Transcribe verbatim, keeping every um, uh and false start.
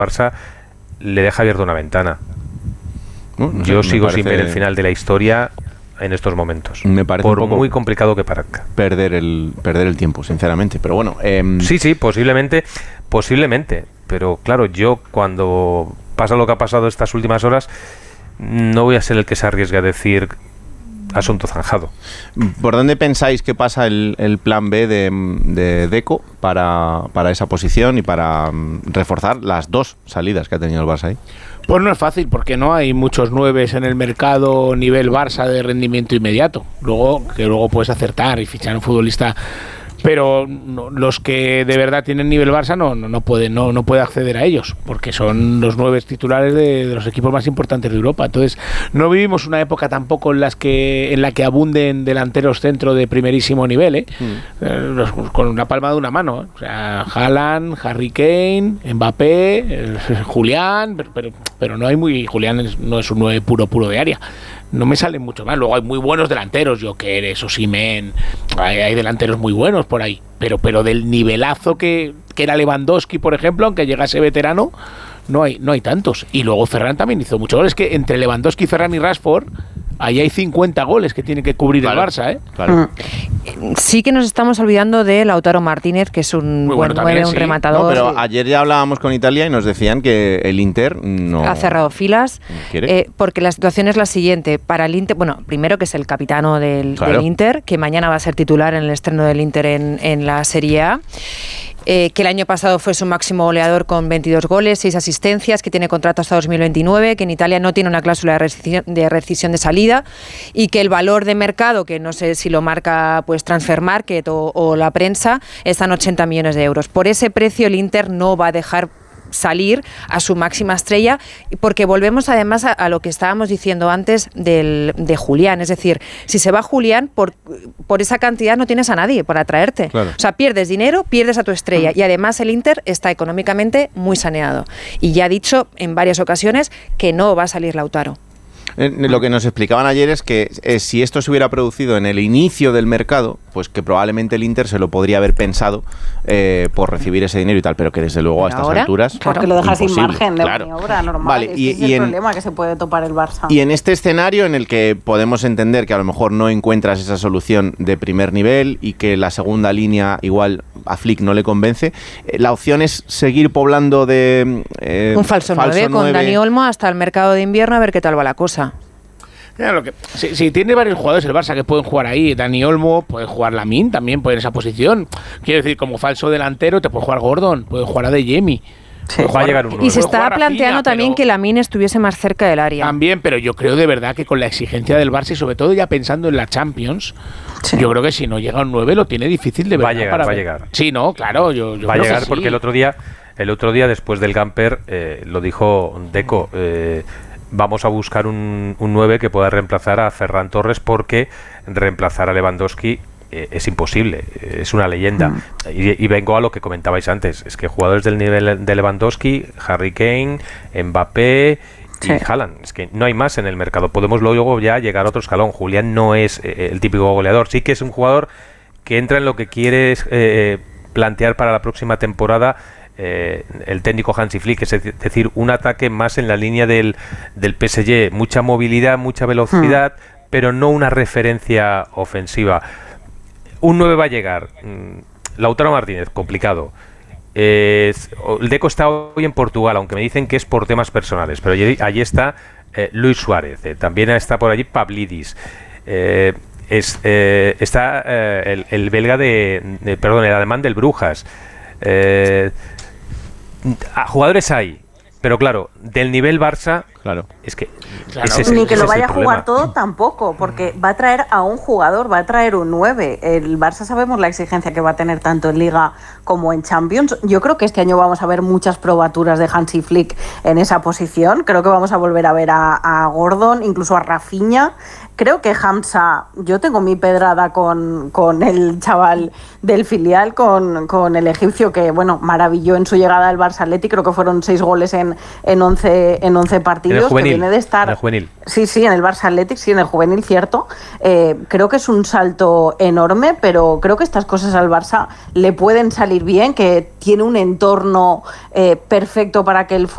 Barça le deja abierta una ventana. No, no sé, Yo sigo sin ver el parece... final de la historia en estos momentos. Me parece por un poco muy complicado que parezca. Perder el, perder el tiempo, sinceramente. Pero bueno... Eh... Sí, sí, posiblemente, posiblemente. Pero claro, yo cuando pasa lo que ha pasado estas últimas horas, no voy a ser el que se arriesgue a decir asunto zanjado. ¿Por dónde pensáis que pasa el, el plan B de, de Deco para, para esa posición y para um, reforzar las dos salidas que ha tenido el Barça ahí? Pues no es fácil, porque no hay muchos nueves en el mercado nivel Barça de rendimiento inmediato. Luego, que luego puedes acertar y fichar un futbolista, pero no, los que de verdad tienen nivel Barça no, no, no puede no, no puede acceder a ellos, porque son los nueve titulares de, de los equipos más importantes de Europa. Entonces, no vivimos una época tampoco en las que en la que abunden delanteros centro de primerísimo nivel, ¿eh? Mm. Eh, los, con una palma de una mano, ¿eh? O sea, Haaland, Harry Kane, Mbappé, eh, Julián, pero, pero, pero no hay muy... Julián es, no es un nueve puro puro de área. No me salen mucho más. Luego hay muy buenos delanteros, Gyökeres, Osimhen, hay, hay delanteros muy buenos por ahí, pero pero del nivelazo que, que era Lewandowski, por ejemplo, aunque llegase veterano, no hay no hay tantos. Y luego Ferran también hizo muchos goles, que entre Lewandowski, Ferran y Rashford ahí hay cincuenta goles que tiene que cubrir claro, el Barça, ¿eh? Claro. Sí que nos estamos olvidando de Lautaro Martínez, que es un muy buen nueve, un sí. rematador. No, pero ayer ya hablábamos con Italia y nos decían que el Inter no ha cerrado filas, eh, porque la situación es la siguiente. Para el Inter, bueno, primero que es el capitano del, claro. del Inter, que mañana va a ser titular en el estreno del Inter en, en la Serie A. Eh, que el año pasado fue su máximo goleador con veintidós goles, seis asistencias, que tiene contrato hasta dos mil veintinueve, que en Italia no tiene una cláusula de rescisión, de rescisión de salida, y que el valor de mercado, que no sé si lo marca pues Transfer Market o, o la prensa, está en ochenta millones de euros. Por ese precio el Inter no va a dejar salir a su máxima estrella, porque volvemos además a, a lo que estábamos diciendo antes del, de Julián, es decir, si se va Julián, por, por esa cantidad no tienes a nadie para atraerte, claro. O sea, pierdes dinero, pierdes a tu estrella, mm. y además el Inter está económicamente muy saneado, y ya ha dicho en varias ocasiones que no va a salir Lautaro. Lo que nos explicaban ayer es que eh, si esto se hubiera producido en el inicio del mercado, pues que probablemente el Inter se lo podría haber pensado eh, por recibir ese dinero y tal, pero que desde luego a estas ahora, alturas... Porque lo dejas sin margen de claro. maniobra normal. Vale, Ese y, es y el en, problema que se puede topar el Barça. Y en este escenario en el que podemos entender que a lo mejor no encuentras esa solución de primer nivel y que la segunda línea igual a Flick no le convence, eh, la opción es seguir poblando de... Eh, un falso, falso nueve con Dani Olmo hasta el mercado de invierno a ver qué tal va la cosa. Claro, que, si, si tiene varios jugadores el Barça que pueden jugar ahí, Dani Olmo, puede jugar Lamine también, puede en esa posición. Quiero decir, como falso delantero te puede jugar Gordon, puede jugar Adeyemi. Sí. Va a llegar un y se está planteando Rafinha, también que Lamine estuviese más cerca del área. También, pero yo creo de verdad que con la exigencia del Barça y sobre todo ya pensando en la Champions, sí. Yo creo que si no llega un nueve lo tiene difícil de ver. Va a llegar, para va ver. a llegar. Sí, no, claro. Yo, yo va a creo llegar que sí. porque el otro día, el otro día después del Gamper, eh, lo dijo Deco, eh, vamos a buscar un, un nueve que pueda reemplazar a Ferran Torres, porque reemplazar a Lewandowski eh, es imposible, eh, es una leyenda. Mm. Y, y vengo a lo que comentabais antes, es que jugadores del nivel de Lewandowski, Harry Kane, Mbappé y sí. Haaland, es que no hay más en el mercado. Podemos luego ya llegar a otro escalón. Julián no es eh, el típico goleador, sí que es un jugador que entra en lo que quieres eh, plantear para la próxima temporada. Eh, el técnico Hansi Flick, es decir, un ataque más en la línea del, del P S G, mucha movilidad, mucha velocidad, hmm. pero no una referencia ofensiva. Un nueve va a llegar. Lautaro Martínez, complicado. Eh, el Deco está hoy en Portugal, aunque me dicen que es por temas personales, pero allí, allí está eh, Luis Suárez, eh, también está por allí Pavlidis. Eh, es, eh, está eh, el, el belga de, de, perdón, el alemán del Brujas. Eh, a jugadores hay, pero claro, del nivel Barça, claro, es que claro. Ese, ese, ni que lo vaya a jugar todo tampoco, porque va a traer a un jugador, va a traer un nueve. El Barça sabemos la exigencia que va a tener tanto en Liga como en Champions. Yo creo que este año vamos a ver muchas probaturas de Hansi Flick en esa posición. Creo que vamos a volver a ver a, a Gordon, incluso a Rafinha. Creo que Hamza, yo tengo mi pedrada con, con el chaval del filial, con, con el egipcio que, bueno, maravilló en su llegada al Barça Athletic. Creo que fueron seis goles en, en, once, en once partidos. En el juvenil, que viene de estar, en el juvenil. Sí, sí, en el Barça Athletic, sí, en el juvenil, cierto. Eh, creo que es un salto enorme, pero creo que estas cosas al Barça le pueden salir bien, que tiene un entorno eh, perfecto para que el